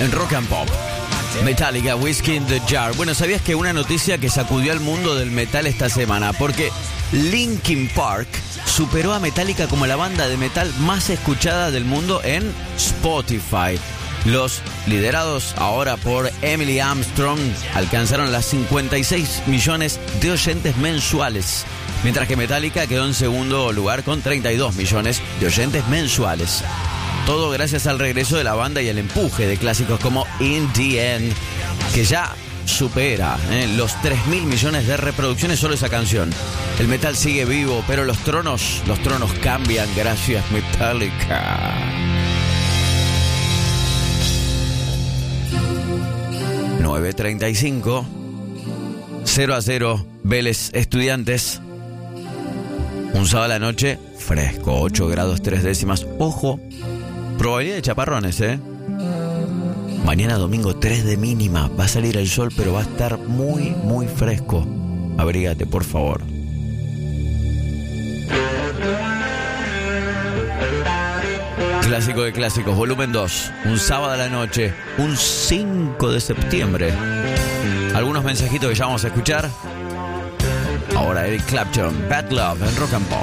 en Rock and Pop. Metallica, Whiskey in the Jar. Bueno, ¿sabías que una noticia que sacudió al mundo del metal esta semana? Porque Linkin Park superó a Metallica como la banda de metal más escuchada del mundo en Spotify. Los liderados ahora por Emily Armstrong alcanzaron las 56 millones de oyentes mensuales, mientras que Metallica quedó en segundo lugar con 32 millones de oyentes mensuales. Todo gracias al regreso de la banda y el empuje de clásicos como In the End, que ya supera los 3.000 millones de reproducciones solo esa canción. El metal sigue vivo, pero los tronos cambian gracias a Metallica. 9:35, 0-0, Vélez Estudiantes. Un sábado a la noche, fresco, 8 grados 3 décimas. Ojo, probabilidad de chaparrones, Mañana domingo 3 de mínima. Va a salir el sol, pero va a estar muy, muy fresco. Abrígate, por favor. Clásico de clásicos, volumen 2. Un sábado a la noche, un 5 de septiembre. Algunos mensajitos que ya vamos a escuchar. Ahora Eric Clapton, Bad Love en Rock and Pop.